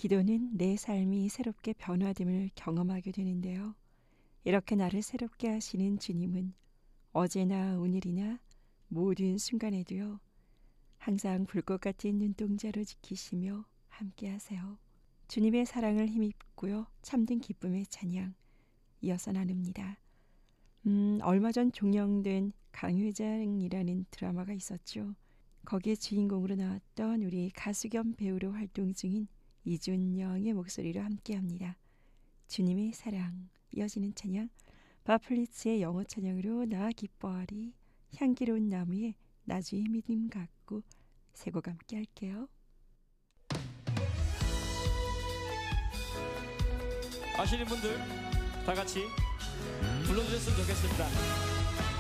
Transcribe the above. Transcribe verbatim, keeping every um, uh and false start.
기도는 내 삶이 새롭게 변화됨을 경험하게 되는데요. 이렇게 나를 새롭게 하시는 주님은 어제나 오늘이나 모든 순간에도요. 항상 불꽃 같은 눈동자로 지키시며 함께 하세요. 주님의 사랑을 힘입고요. 참된 기쁨의 찬양 이어서 나눕니다. 음, 얼마 전 종영된 강회장이라는 드라마가 있었죠. 거기에 주인공으로 나왔던 우리 가수 겸 배우로 활동 중인 이준영의 목소리로 함께합니다. 주님의 사랑 이어지는 찬양 바플리츠의 영어 찬양으로 나 기뻐하리 향기로운 나무에 나주의 믿음 갖고 세 곡 함께 할게요. 아시는 분들 다 같이 불러주셨으면 좋겠습니다.